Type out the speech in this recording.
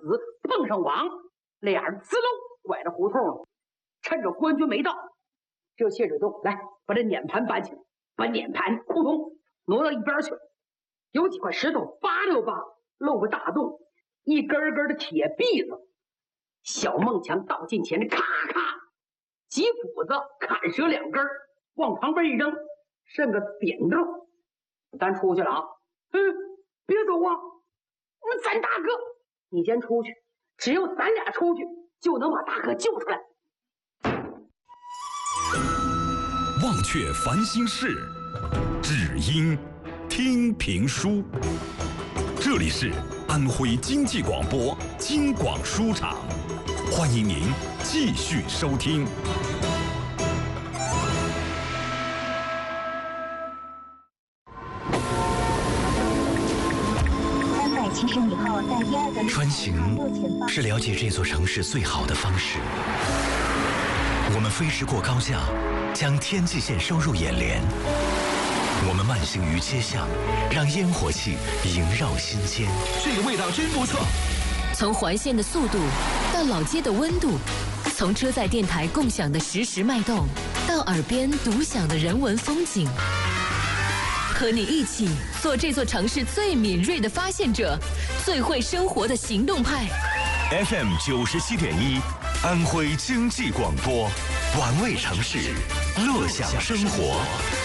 子碰上网，俩人滋溜拐着胡同，趁着官军没到，这谢水洞来把这碾盘搬起来，把碾盘扑通挪到一边去。有几块石头扒溜吧，露个大洞，一根根的铁篦子。小孟强倒近前，咔咔几斧子砍折2根，往旁边一扔，剩个扁豆。咱出去了啊！别走啊！咱大哥，你先出去，只有咱俩出去，就能把大哥救出来。 忘却烦心事，只因听评书。这里是安徽经济广播京广书场，欢迎您继续收听。 370以后在第2个穿行是了解这座城市最好的方式。我们飞驰过高架，将天际线收入眼帘。我们慢行于街巷，让烟火气萦绕心间。 这个味道真不错。 从环线的速度到老街的温度，从车载电台共享的实时脉动，到耳边独享的人文风景，和你一起做这座城市最敏锐的发现者，最会生活的行动派。 FM 97.1，安徽经济广播， 玩味城市，乐享生活。